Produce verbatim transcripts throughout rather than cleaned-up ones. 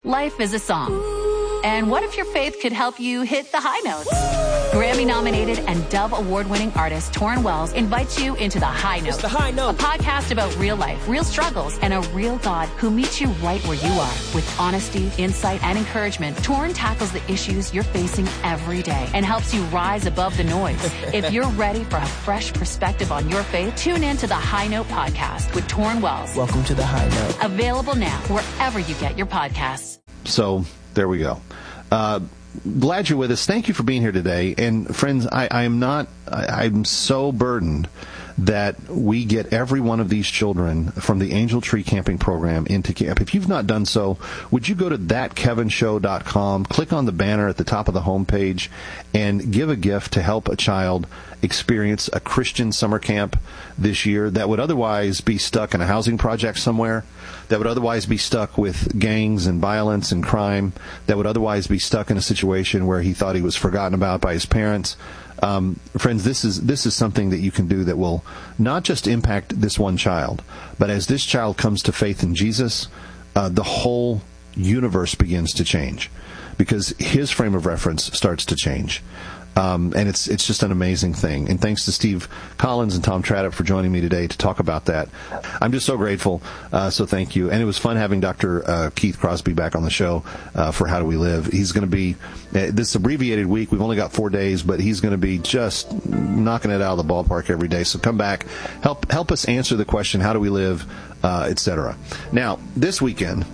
Life is a song. And what if your faith could help you hit the high notes? Grammy-nominated and Dove Award-winning artist Torrin Wells invites you into The High Note. It's The High Note. A podcast about real life, real struggles, and a real God who meets you right where you are. With honesty, insight, and encouragement, Torrin tackles the issues you're facing every day and helps you rise above the noise. If you're ready for a fresh perspective on your faith, tune in to The High Note podcast with Torrin Wells. Welcome to The High Note. Available now wherever you get your podcasts. So, there we go. Uh, glad you're with us. Thank you for being here today. And friends, I, I am not, I, I'm so burdened that we get every one of these children from the Angel Tree Camping Program into camp. If you've not done so, would you go to that kevin show dot com, click on the banner at the top of the homepage, and give a gift to help a child experience a Christian summer camp this year that would otherwise be stuck in a housing project somewhere, that would otherwise be stuck with gangs and violence and crime, that would otherwise be stuck in a situation where he thought he was forgotten about by his parents. Um, friends, this is this is something that you can do that will not just impact this one child, but as this child comes to faith in Jesus, uh, the whole universe begins to change because his frame of reference starts to change. Um, and it's it's just an amazing thing. And thanks to Steve Collins and Tom Tradup for joining me today to talk about that. I'm just so grateful. Uh, so thank you. And it was fun having Doctor Uh, Keith Crosby back on the show uh, for How Do We Live. He's going to be uh, this abbreviated week. We've only got four days, but he's going to be just knocking it out of the ballpark every day. So come back, help help us answer the question: How do we live, uh, et cetera. Now, this weekend,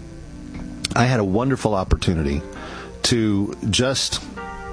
I had a wonderful opportunity to just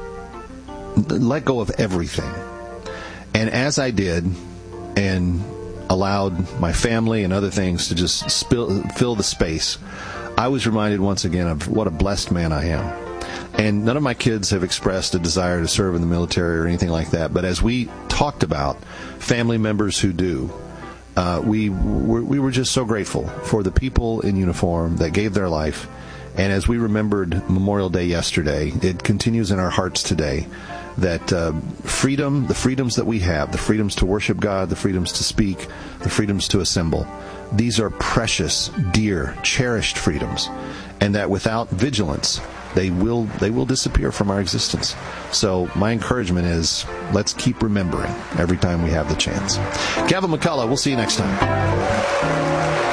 let go of everything. And as I did, and allowed my family and other things to just spill, fill the space, I was reminded once again of what a blessed man I am. And none of my kids have expressed a desire to serve in the military or anything like that. But as we talked about family members who do, uh, we, were, we were just so grateful for the people in uniform that gave their life. And as we remembered Memorial Day yesterday, it continues in our hearts today that uh, freedom, the freedoms that we have, the freedoms to worship God, the freedoms to speak, the freedoms to assemble, these are precious, dear, cherished freedoms, and that without vigilance, they will they will disappear from our existence. So my encouragement is, let's keep remembering every time we have the chance. Kevin McCullough, we'll see you next time.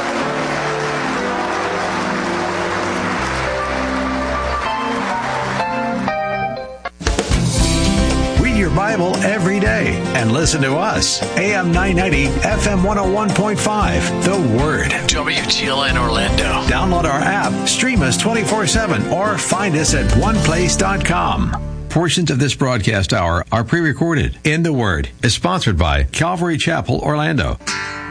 Bible every day and listen to us. A M nine ninety, F M one oh one point five. The Word. W T L N Orlando. Download our app, stream us twenty-four seven, or find us at one place dot com. Portions of this broadcast hour are pre-recorded. In the Word is sponsored by Calvary Chapel, Orlando.